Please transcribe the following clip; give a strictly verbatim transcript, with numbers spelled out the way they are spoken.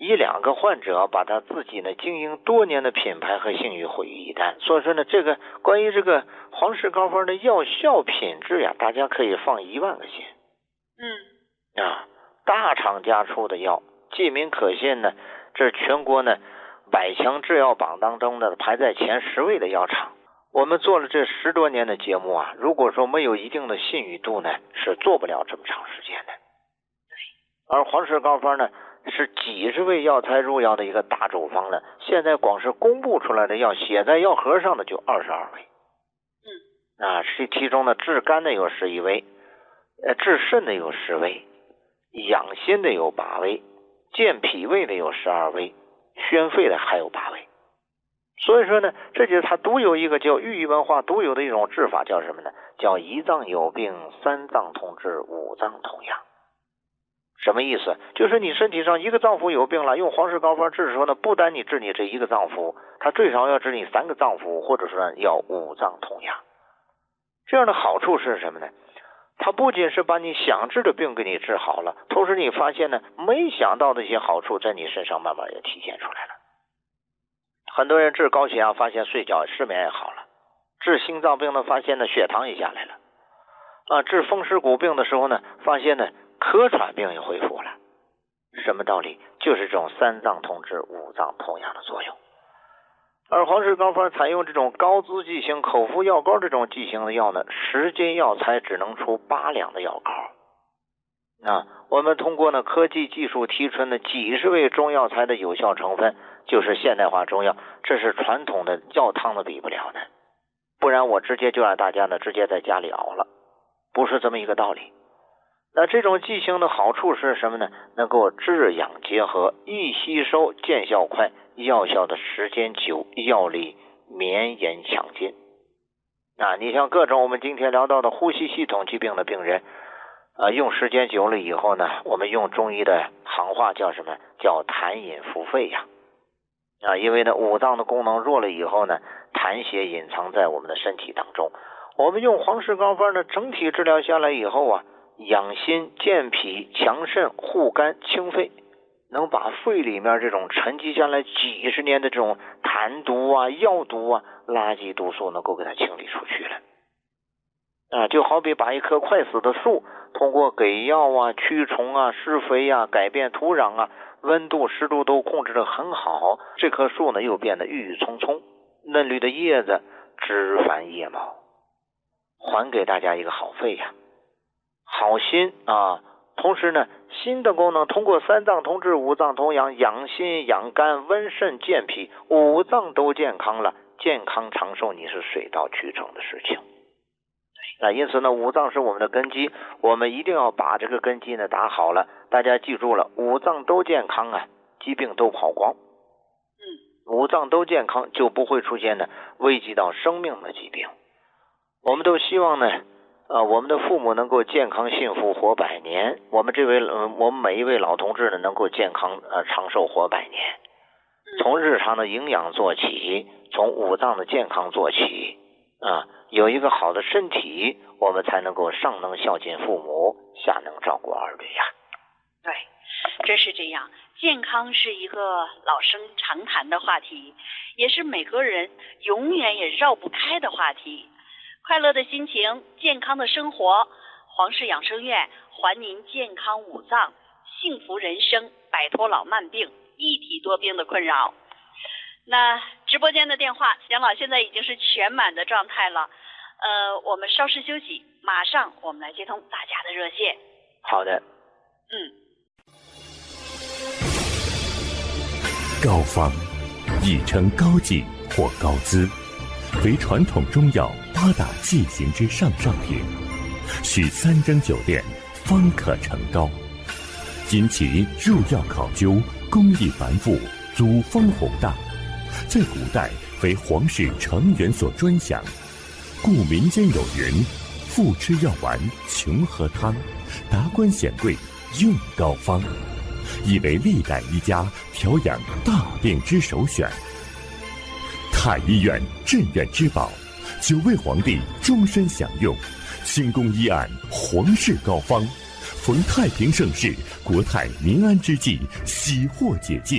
一两个患者把他自己呢经营多年的品牌和信誉毁于一旦。所以说呢，这个关于这个黄氏高方的药效品质呀，大家可以放一万个心。 嗯啊，大厂家出的药，记名可信呢，这是全国呢百强制药榜当中的排在前十位的药厂。我们做了这十多年的节目啊，如果说没有一定的信誉度呢，是做不了这么长时间的。而黄氏高方呢，是几十味药材入药的一个大处方了，现在光是公布出来的药，写在药盒上的就二十二味。 嗯啊，是其中呢治肝的有十一味，呃，治肾的有十味，养心的有八味，健脾胃的有十二味，宣肺的还有八味。所以说呢，这就是它独有一个叫寓意文化独有的一种治法，叫什么呢？叫一脏有病，三脏同治，五脏同养。什么意思？就是你身体上一个脏腑有病了，用黄氏高方治的时候呢，不单你治你这一个脏腑，它最少要治你三个脏腑，或者说要五脏同养。这样的好处是什么呢？它不仅是把你想治的病给你治好了，同时你发现呢，没想到的一些好处在你身上慢慢也体现出来了。很多人治高血压发现睡觉失眠也好了，治心脏病呢发现呢血糖也下来了，啊，治风湿骨病的时候呢发现呢咳喘病也恢复了。什么道理？就是这种三脏同治，五脏同养的作用。而黄氏高方采用这种高滋剂型口服药膏这种剂型的药呢，十斤药材只能出八两的药膏。啊，我们通过呢科技技术提纯的几十味中药材的有效成分，就是现代化中药，这是传统的药汤的比不了的。不然我直接就让大家呢直接在家里熬了，不是这么一个道理。那这种剂型的好处是什么呢？能够治养结合，易吸收，见效快，药效的时间久，药力绵延强劲。啊，你像各种我们今天聊到的呼吸系统疾病的病人，啊，用时间久了以后呢，我们用中医的行话叫什么？叫痰饮腹废呀。啊，因为呢五脏的功能弱了以后呢，痰血隐藏在我们的身体当中。我们用黄氏高方呢，整体治疗下来以后啊，养心、健脾、强肾、护肝、清肺，能把肺里面这种沉积下来几十年的这种痰毒啊、药毒啊、垃圾毒素能够给它清理出去了。啊，就好比把一棵快死的树，通过给药啊、驱虫啊、施肥啊、改变土壤啊，温度、湿度都控制得很好，这棵树呢又变得郁郁葱葱，嫩绿的叶子，枝繁叶茂，还给大家一个好肺呀、啊、好心啊。同时呢，心的功能通过三脏同治，五脏同养，养心、养肝、温肾、健脾，五脏都健康了，健康长寿你是水到渠成的事情。啊，因此呢，五脏是我们的根基，我们一定要把这个根基呢打好了。大家记住了，五脏都健康啊，疾病都跑光。 嗯， 五脏都健康，就不会出现呢危及到生命的疾病。我们都希望呢，呃，我们的父母能够健康幸福活百年，我们这位呃，我们每一位老同志呢能够健康呃长寿活百年。从日常的营养做起，从五脏的健康做起啊。有一个好的身体，我们才能够上能孝敬父母，下能照顾儿女呀。 对，真是这样。健康是一个老生常谈的话题，也是每个人永远也绕不开的话题。快乐的心情，健康的生活，黄氏养生院还您健康五脏，幸福人生，摆脱老慢病、一体多病的困扰。那直播间的电话，杨老现在已经是全满的状态了。呃，我们稍事休息，马上我们来接通大家的热线。 好的。 嗯。 膏方，亦称膏剂或膏滋，为传统中药八大剂型之上上品，需三蒸九炼方可成膏。因其入药考究，工艺繁复，祖风宏大，在古代为皇室成员所专享，故民间有云：富吃药丸，穷喝汤，达官显贵用膏方，亦为历代医家调养大病之首选。太医院镇院之宝，九位皇帝终身享用，清宫医案皇氏膏方，逢太平盛世、国泰民安之际，喜获解禁。